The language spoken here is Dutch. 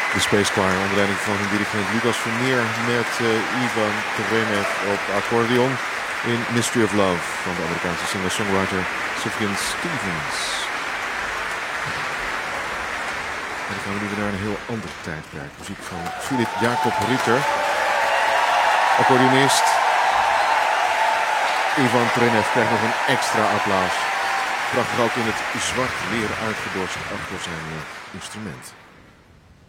De Space Choir onder leiding van dirigent Lucas Vermeer met Ivan Trenev op accordeon in Mystery of Love van de Amerikaanse singer-songwriter Sufjan Stevens. En dan gaan we nu weer naar een heel ander tijdperk. Muziek van Philipp Jakob Ritter, accordeonist. Ivan Trenev krijgt nog een extra applaus. Prachtig ook in het zwart leer uitgedorst achter zijn instrument.